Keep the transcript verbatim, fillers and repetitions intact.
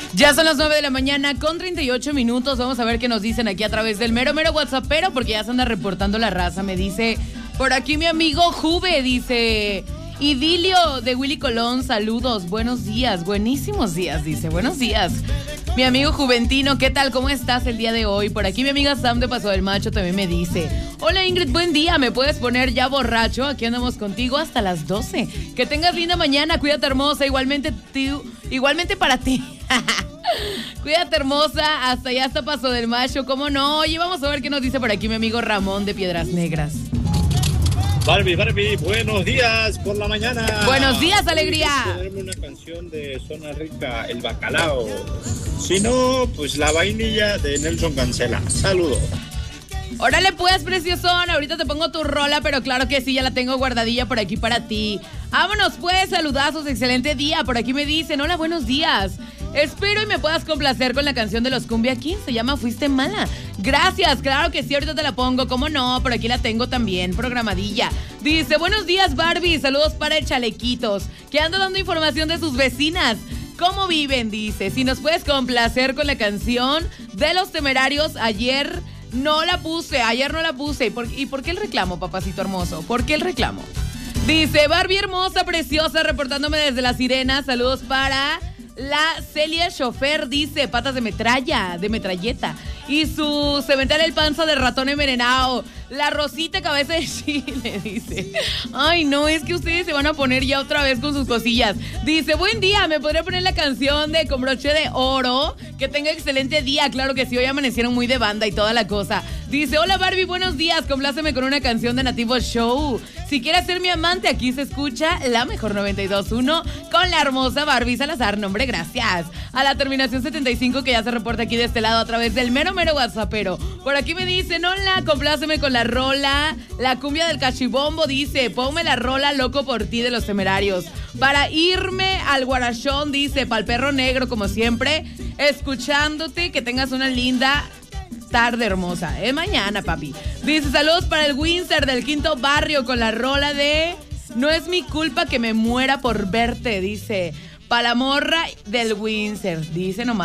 Ya son las nueve de la mañana con treinta y ocho minutos. Vamos a ver qué nos dicen aquí a través del mero mero WhatsAppero, porque ya se anda reportando la raza. Me dice por aquí mi amigo Juve, dice Idilio de Willy Colón, saludos, buenos días, buenísimos días, dice, buenos días. Mi amigo Juventino, ¿qué tal? ¿Cómo estás el día de hoy? Por aquí mi amiga Sam de Paso del Macho también me dice: hola Ingrid, buen día, ¿me puedes poner ya borracho? Aquí andamos contigo hasta las doce. Que tengas linda mañana, cuídate hermosa, igualmente, tío, igualmente para ti. Cuídate hermosa, hasta allá hasta Paso del Macho, ¿cómo no? Oye, vamos a ver qué nos dice por aquí mi amigo Ramón de Piedras Negras. Barbie, Barbie, buenos días por la mañana. Buenos días, alegría. Ponerme una canción de Zona Rica, El Bacalao. Si no, pues La Vainilla de Nelson Cancela. Saludos. Órale pues, preciosón, ahorita te pongo tu rola, pero claro que sí, ya la tengo guardadilla por aquí para ti. Vámonos pues, saludazos, excelente día. Por aquí me dicen, hola, buenos días. Espero y me puedas complacer con la canción de los Cumbia Kings, se llama Fuiste Mala. Gracias, claro que sí, ahorita te la pongo, cómo no, por aquí la tengo también, programadilla. Dice, buenos días Barbie, saludos para el Chalequitos, que anda dando información de sus vecinas. ¿Cómo viven? Dice, si nos puedes complacer con la canción de Los Temerarios, ayer no la puse, ayer no la puse. ¿Y por, y por qué el reclamo, papacito hermoso? ¿Por qué el reclamo? Dice, Barbie hermosa, preciosa, reportándome desde La Sirena, saludos para la Celia Chofer, dice, patas de metralla, de metralleta. Y su cemental el panza de ratón envenenado. La Rosita cabeza de chile, dice. Ay, no, es que ustedes se van a poner ya otra vez con sus cosillas. Dice, buen día, ¿me podría poner la canción de Con Broche de Oro? Que tenga excelente día. Claro que sí, hoy amanecieron muy de banda y toda la cosa. Dice, hola Barbie, buenos días, compláceme con una canción de Nativo Show. Si quieres ser mi amante, aquí se escucha la mejor noventa y dos punto uno con la hermosa Barbie Salazar. Nombre, gracias. A la terminación setenta y cinco que ya se reporta aquí de este lado a través del mero mero WhatsAppero. Por aquí me dicen, hola, compláceme con la rola, la cumbia del cachibombo, dice, ponme la rola Loco por ti de Los Temerarios. Para irme al guarachón, dice, pa'l perro negro como siempre, escuchándote, que tengas una linda tarde hermosa, es mañana, papi. Dice, saludos para el Windsor del Quinto Barrio con la rola de No es mi culpa que me muera por verte, dice, pa' la morra del Windsor, dice nomás.